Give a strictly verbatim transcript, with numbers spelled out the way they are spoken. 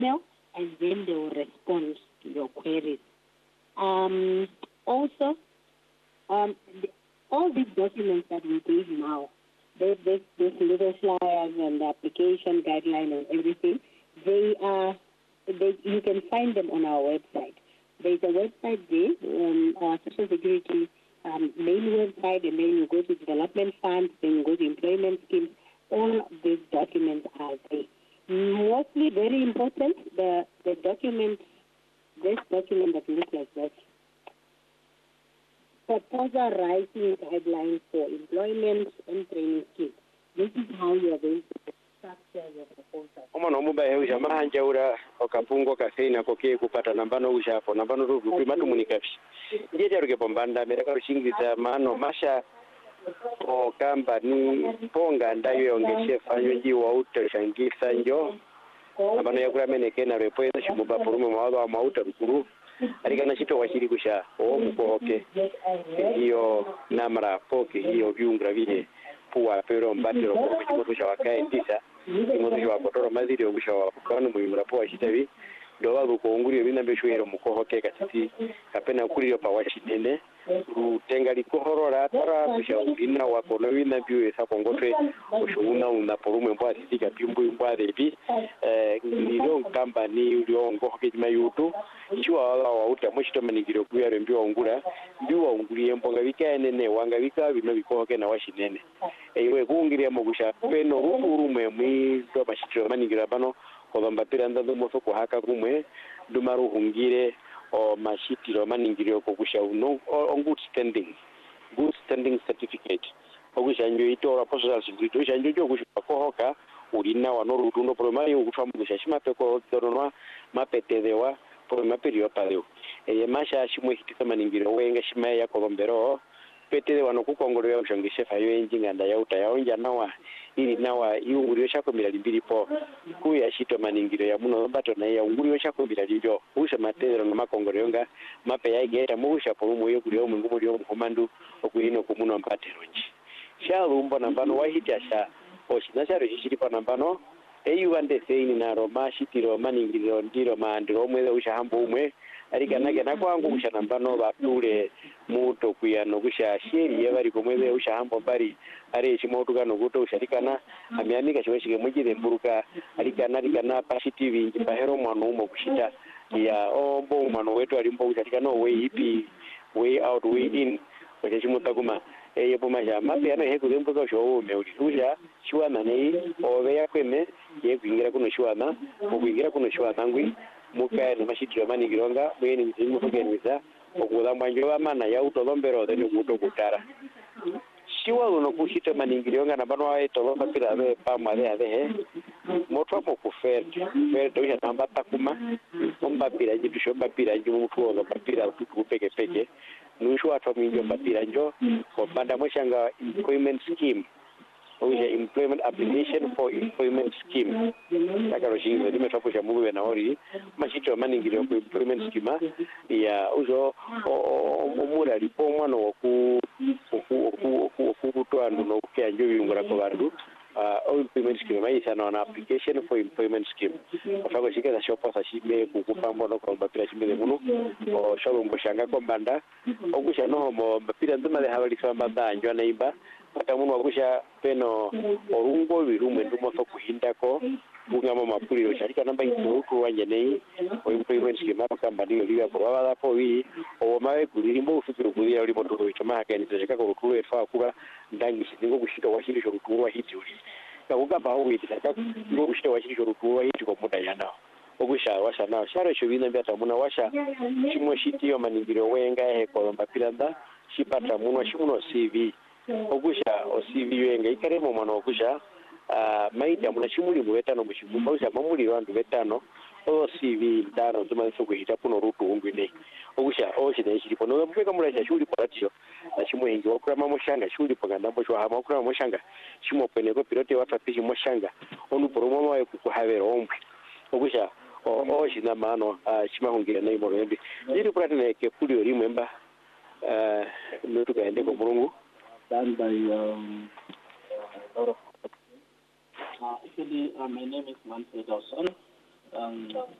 email, and then they will respond to your queries. Um, also, um, the, all these documents that we gave now, this, this, this little flyers and the application guideline and everything, they are, they, you can find them on our website. There's a website there, um, our Social Security um, main website, and then you go to development funds, then you go to employment schemes. All these documents are there. Mostly very important, the, the document, this document that looks like that, proposal writing guidelines for employment and training schemes. This is how you are going to structure your proposal. Oma no muba heusha mahanja ura okapungo kafeina kokie kupata nambano usha hapo nambano rupi matu munikafi. Njeti aruke pombanda mereka rushingisa mano masha o kamba ni ponga ndayo yongeshe fanyo jiwa uta shangisa njo nambano ya kura meneke na repoeza shimuba porume mawaga wa mauta rukuru arika na shito washiri kusha o mukohoke hiyo namara poke hiyo viungra vile puwa pero mbatiro kwa mchimoto sha wakae tisa mchimoto sha wakotoro maziri ogusha wakukanu muimura puwa shitavi dowa rukuonguri yobina beshuhero mukohoke katiti kapena kuri yopa washinene rutenga likohorora tara kusha urina wakono wina biwe sa kongotwe ushuna unaporume mbwa sisika pimbu mbwa repi nilo nkamba ni ulio ngohoke jima yutu chua wala wa uta mwishito manigiro kuya rembiwa ungura biwa unguri yembonga wika enene wanga wika wino wikohoke na washinene ewe kuungiri ya mogusha peno urume mwizo mashitiro manigiro abano kwa piranda do moso ko haka kumwe dumaru hungire o mashitiro maningiro ko kusha uno on good standing good standing certificate okusha njo ito proposal security sha njo kusha ko hoka urina wa no rutundo promari ukuthambulisha shimape ko doronwa mapetedewa por maperio padeo e masha shimwe hitisa maningiro wenga shimaya ya kolombero petede wano kukongorera ushangishe fayo enjinga nda yauta yaonja nawa ili nawa iunguriyo shako milali mbili po kuya shito maningiro ya muno bato na ya unguriyo shako milali jo usha matedero na makongorero nga mape ya igeta muusha porumu yo kuriyo mungumu liyo mkumandu okuhino kumuno mpatero nji sha rumbo nambano wahiti asha oshi nasharo shishiripa nambano eyu wande seini na roma shitiro maningiro ndiro maandiro mweze usha hambo umwe arika nage nakwangu kusha nambano batule muto kuyano kusha sheri yebari komweze usha hambo bari are chimoto kano guto usharikana amianika chiweshike mujire mburuka arika narika na pashiti vingi pahero mwano umo kushita ya ombo mwano wetu alimbo usharikana way ipi way out way in kwa chimoto kuma e yepo maja mape ana heku dembo zo show meuli usha shwana nei owe yakweme yekwingira kuno shwana okuingira kuno shwana ngwi muka na mashitiro manigironga bweni mzimu kugenwiza okula mwanjo bamana ya utolombero de muto kutara shiwa uno kushita manigironga na banwa etolomba pira be pama de ade moto mo kufer fer do ya namba takuma omba pira jitu shomba pira jitu mutu ono papira ku peke peke nushwa to minjo papira njo ko banda moshanga employment scheme oje employment application for employment scheme takaro shingo dime topo cha muwe na ori mashito maningiro ko employment scheme ya uzo omura lipo mwana oku oku oku oku kutwandu no kya njo yungura ko bandu uh employment scheme mai sana na application for employment scheme afako shika za shopo sa shime kukupambo no ko bapira shime muno o shalo mboshanga ko banda okusha no mo bapira nduma de habali samba banjo na imba pata muno wakusha peno orungo birumwe ndumo so kuhindako bungama mapuliro sharika namba ikuruku wanje nei o employment scheme kamba niyo liwa ko wala po wi o mawe kulirimbo ufikiro kulia uli moto itoma hakani tshaka ko rukuru efa kuba ndangi singo kushika washirisho rukuru wa hiti uli kakuka ba wi tshaka ngo kushika washirisho rukuru wa hiti ko muda yana okusha washa na sharo shobina mbata muna washa chimo shitiyo maningiro wenga he ko mbapiranda shipata muno shimuno C V okusha o C V wenga ikaremo mwana okusha uh, maita muna shimuli muwetano mushimumba usha mamuli wandu wetano o C V ndano tuma sokuhita kuno rutu ungwine okusha oshi na shiripo no mpeka mula cha shuli paratio na shimo hingi wakura mamoshanga shuli pangandambo shwa hama wakura mamoshanga shimo peneko pilote watu apishi moshanga onu poromo wa kukuhavera ombwe okusha o oshi na mano uh, shima hungira na imoro yembi jiri purati na ke puli rimemba uh, nutuka ende ko mulungu done by um, a lot of uh, actually uh, my name is Manfred Dawson. um,